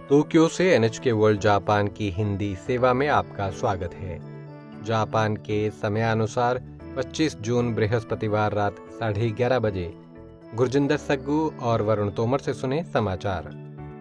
Tokyo से NHK world Japan की हिंदी सेवा में आपका स्वागत है। जापान के समयानुसार 25 जून बृहस्पतिवार रात 11:30 बजे गुरजिंदर सग्गू और वरुण तोमर से सुने समाचार।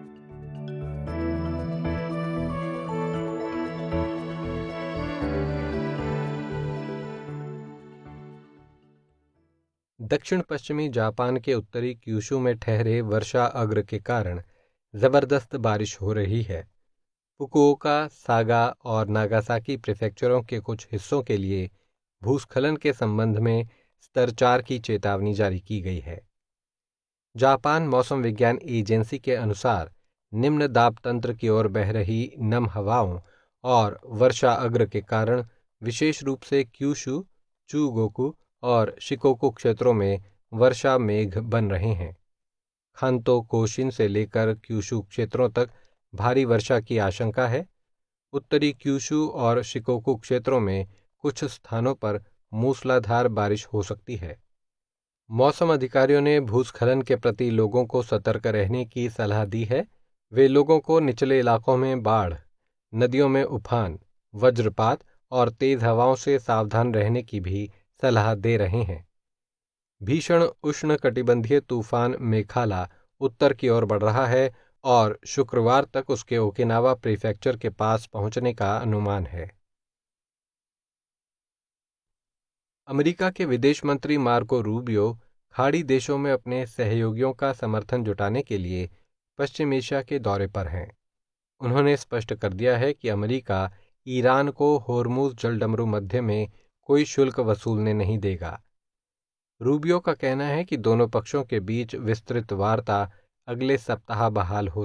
दक्षिण पश्चिमी जापान के उत्तरी क्यूशू में ठहरे वर्षा अग्र के कारण जबरदस्त बारिश हो रही है। फुकुओका, सागा और नागासाकी प्रीफेक्चरों के कुछ हिस्सों के लिए भूस्खलन के संबंध में स्तर 4 की चेतावनी जारी की गई है। जापान मौसम विज्ञान एजेंसी के अनुसार निम्न दाब तंत्र की ओर बह रही नम हवाओं और वर्षा अग्र के कारण विशेष रूप से क्यूशू, चूगोकू और शिकोकू क्षेत्रों में वर्षा मेघ बन रहे हैं। खांतो कोशिन से लेकर क्यूशू क्षेत्रों तक भारी वर्षा की आशंका है। उत्तरी क्यूशू और शिकोकू क्षेत्रों में कुछ स्थानों पर मूसलाधार बारिश हो सकती है। मौसम अधिकारियों ने भूस्खलन के प्रति लोगों को सतर्क रहने की सलाह दी है। वे लोगों को निचले इलाकों में बाढ़, नदियों में उफान, वज्रपात और तेज हवाओं से सावधान रहने की भी सलाह दे रहे हैं। भीषण उष्णकटिबंधीय तूफान मेखाला उत्तर की ओर बढ़ रहा है और शुक्रवार तक उसके ओकिनावा प्रीफेक्चर के पास पहुंचने का अनुमान है। अमेरिका के विदेश मंत्री मार्को रूबियो खाड़ी देशों में अपने सहयोगियों का समर्थन जुटाने के लिए पश्चिम एशिया के दौरे पर हैं। उन्होंने स्पष्ट कर दिया है कि अमेरिका ईरान को होर्मुज जलडमरू मध्य में कोई शुल्क वसूलने नहीं देगा। रूबियो का कहना है कि दोनों पक्षों के बीच विस्तृत वार्ता अगले सप्ताह बहाल हो